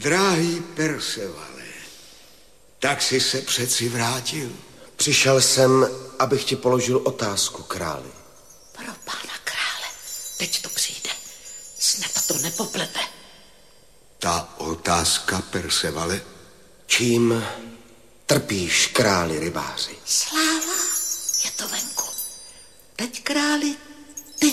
Drahý Percevale, tak jsi se přeci vrátil. Přišel jsem, abych ti položil otázku, králi. Pro pána krále, teď to přijde. Snad to nepoplete. Ta otázka, Percevale? Čím trpíš, králi rybáři? Sláva, je to venku. Teď, králi, ty.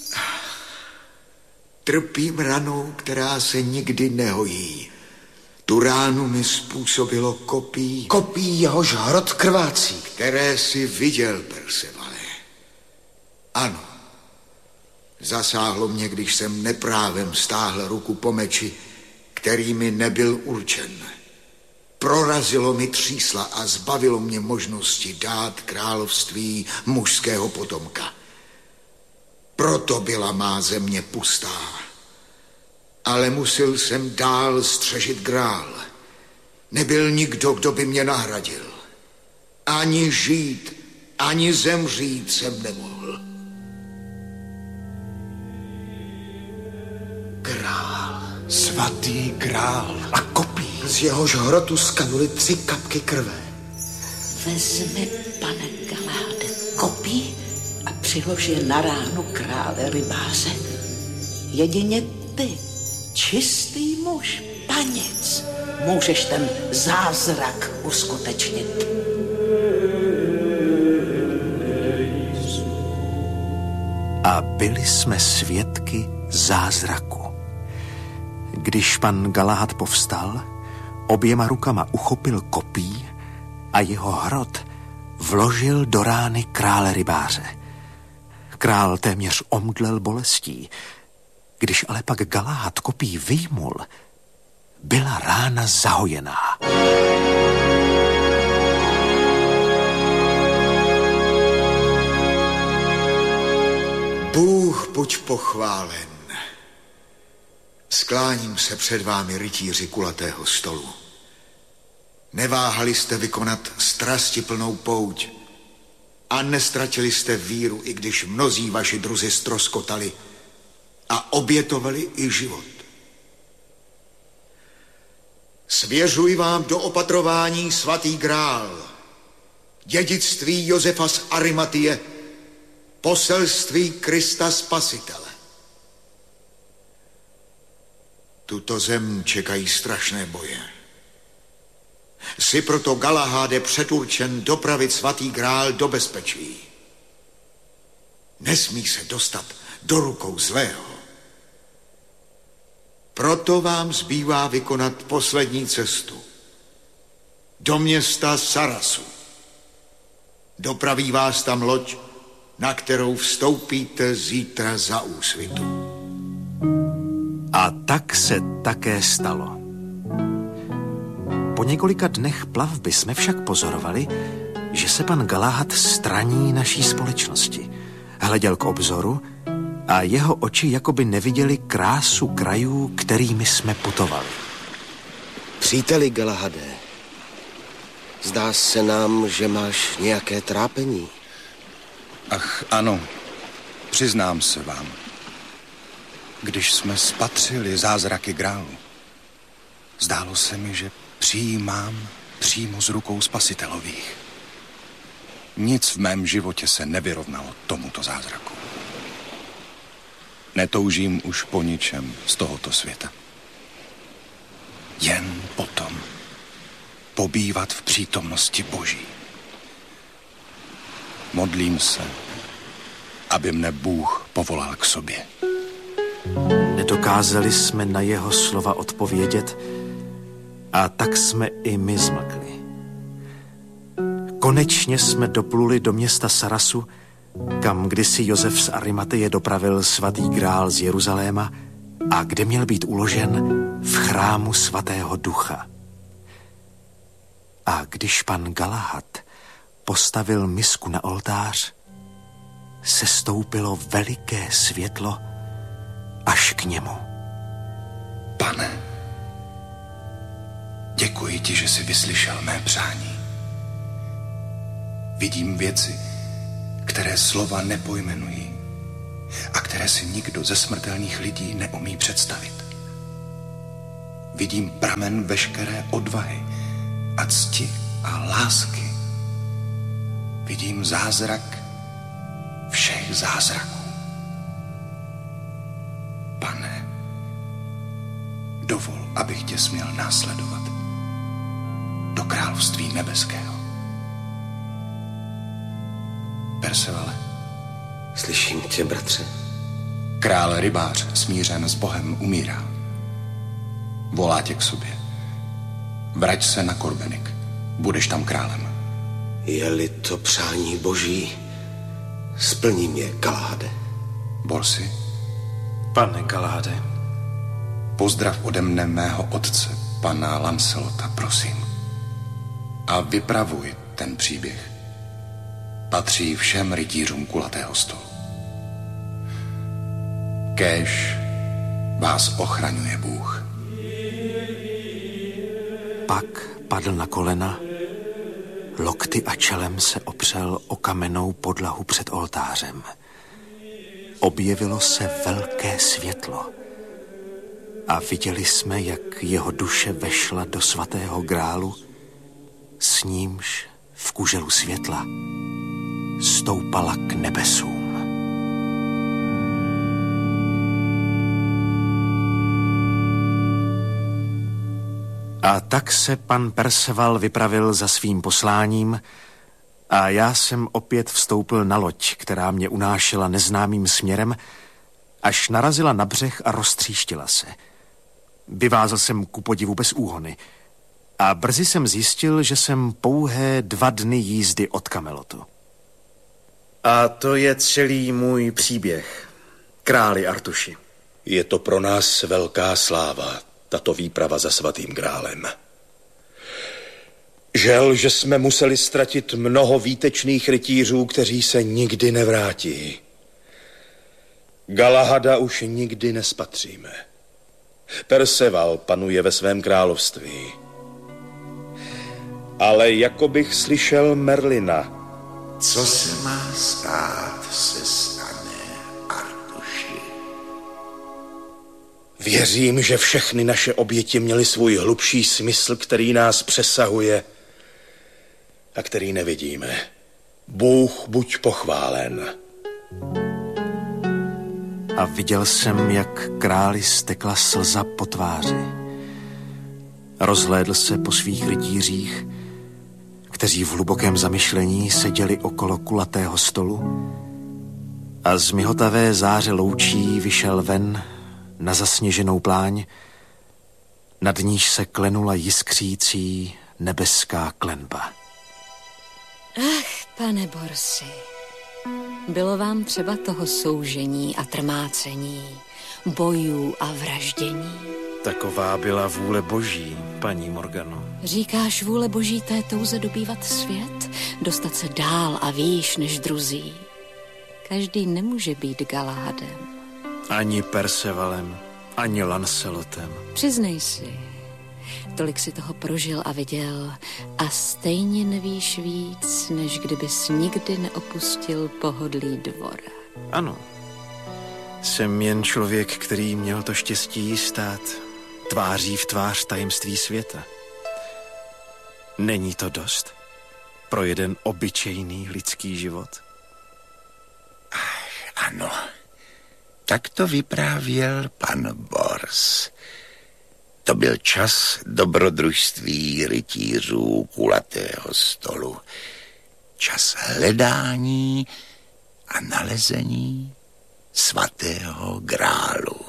Trpím ranou, která se nikdy nehojí. Tu ránu mi způsobilo kopí. Kopí, jehož hrot krvácí. Které jsi viděl, Percevale. Ano. Zasáhlo mě, když jsem neprávem stáhl ruku po meči, který mi nebyl určen. Prorazilo mi třísla a zbavilo mě možnosti dát království mužského potomka. Proto byla má země pustá. Ale musel jsem dál střežit grál. Nebyl nikdo, kdo by mě nahradil. Ani žít, ani zemřít jsem nemohl. Grál. Svatý grál. A kopí. Z jehož hrotu skanuly 3 kapky krve. Vezmi, pane Galahade, kopí a přilož je na ránu krále rybáře. Jedině ty, čistý muž, panic, můžeš ten zázrak uskutečnit. A byli jsme svědky zázraku. Když pan Galahad povstal, oběma rukama uchopil kopí a jeho hrot vložil do rány krále rybáře. Král téměř omdlel bolestí. Když ale pak Galahad kopí vyjmul, byla rána zahojená. Bůh buď pochválen. Skláním se před vámi, rytíři kulatého stolu. Neváhali jste vykonat strastiplnou pouť a nestratili jste víru, i když mnozí vaši druzi ztroskotali a obětovali i život. Svěřuji vám do opatrování svatý grál, dědictví Josefa z Arimatie, poselství Krista Spasitele. Tuto zem čekají strašné boje. Jsi proto, Galahade, předurčen dopravit svatý grál do bezpečí. Nesmí se dostat do rukou zlého. Proto vám zbývá vykonat poslední cestu. Do města Sarasu. Dopraví vás tam loď, na kterou vstoupíte zítra za úsvitu. A tak se také stalo. Po několika dnech plavby jsme však pozorovali, že se pan Galahad straní naší společnosti. Hleděl k obzoru a jeho oči jakoby neviděli krásu krajů, kterými jsme putovali. Příteli Galahade, zdá se nám, že máš nějaké trápení. Ach, ano, přiznám se vám. Když jsme spatřili zázraky grálu, zdálo se mi, že přijímám přímo z rukou spasitelových. Nic v mém životě se nevyrovnalo tomuto zázraku. Netoužím už po ničem z tohoto světa. Jen potom pobývat v přítomnosti Boží. Modlím se, aby mne Bůh povolal k sobě. Nedokázali jsme na jeho slova odpovědět a tak jsme i my zmlkli. Konečně jsme dopluli do města Sarasu, kam kdysi Josef z Arimateje dopravil svatý grál z Jeruzaléma a kde měl být uložen v chrámu svatého ducha. A když pan Galahad postavil misku na oltář, sestoupilo veliké světlo až k němu. Pane, děkuji ti, že jsi vyslyšel mé přání. Vidím věci, které slova nepojmenují a které si nikdo ze smrtelných lidí neumí představit. vidím pramen veškeré odvahy a cti a lásky. Vidím zázrak všech zázraků. Pane, dovol, abych tě směl následovat do království nebeského. Percevale. Slyším tě, bratře. Král rybář, smířen s Bohem, umírá. Volá tě k sobě. Vrať se na Korbenik. Budeš tam králem. Je-li to přání Boží, splní mě, Galahade. Borsi, Pane Galahade. pozdrav ode mne mého otce, pana Lancelota, prosím. A vypravuj ten příběh. Patří všem rytířům kulatého stolu. Kéž vás ochraňuje Bůh. Pak padl na kolena, lokty a čelem se opřel o kamennou podlahu před oltářem. Objevilo se velké světlo a viděli jsme, jak jeho duše vešla do svatého grálu, s nímž v kuželu světla stoupala k nebesům. A tak se pan Perceval vypravil za svým posláním a já jsem opět vstoupil na loď, která mě unášela neznámým směrem, až narazila na břeh a roztříštila se. Vyvázl jsem ku podivu bez úhony a brzy jsem zjistil, že jsem pouhé 2 dny jízdy od Kamelotu. A to je celý můj příběh, králi Artuši. Je to pro nás velká sláva, tato výprava za svatým grálem. Žel, že jsme museli ztratit mnoho výtečných rytířů, kteří se nikdy nevrátí. Galahada už nikdy nespatříme. Perceval panuje ve svém království. Ale jako bych slyšel Merlina. Co se má stát, se stane, Artuši. Věřím, že všechny naše oběti měly svůj hlubší smysl, který nás přesahuje a který nevidíme. Bůh buď pochválen. A viděl jsem, jak králi stekla slza po tváři. Rozhlédl se po svých rytířích, kteří v hlubokém zamyšlení seděli okolo kulatého stolu a z mihotavé záře loučí vyšel ven na zasněženou pláň, nad níž se klenula jiskřící nebeská klenba. Ach, pane Borsi, bylo vám třeba toho soužení a trmácení, bojů a vraždění? Taková byla vůle Boží, paní Morgano. Říkáš vůle Boží té touze dobývat svět, dostat se dál a výš než druzí? Každý nemůže být Galahadem. Ani Percevalem, ani Lancelotem. Přiznej si, tolik si toho prožil a viděl a stejně nevíš víc, než kdybys nikdy neopustil pohodlí dvora. Ano, jsem jen člověk, který měl to štěstí stát tváří v tvář tajemství světa. Není to dost pro jeden obyčejný lidský život? Ano, tak to vyprávěl pan Bors. To byl čas dobrodružství rytířů kulatého stolu. Čas hledání a nalezení svatého grálu.